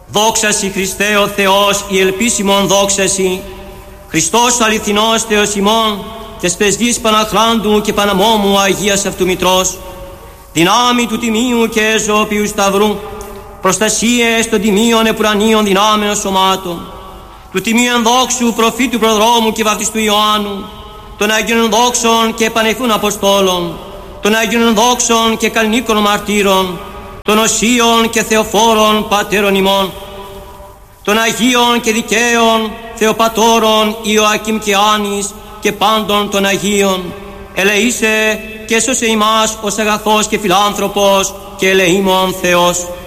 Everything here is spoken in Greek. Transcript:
Δόξασι Χριστέ ο Θεός, η ελπίσιμον δόξασι. Χριστός ο αληθινός Θεός ημών, τες πρεσβείς Παναχράντου και Παναμόμου Αγίας αυτού Μητρός, δυνάμει του τιμίου και ζωοποιού σταυρού, προστασίες των τιμίων επουρανίων δυνάμεων σωμάτων, του τιμίου ενδόξου προφήτου προδρόμου και βαπτιστού Ιωάννου, των Αγίων δόξων και πανεφούν Αποστόλων, των Αγίων δόξων και καλνίκων μαρτύρων, των οσίων και θεοφόρων πατέρων ημών, των Αγίων και δικαίων Θεοπατώρων Ιωακήμ και Άνης και πάντων των Αγίων, ελεήσε και σώσε ημάς ως αγαθός και φιλάνθρωπος και ελεήμων Θεός.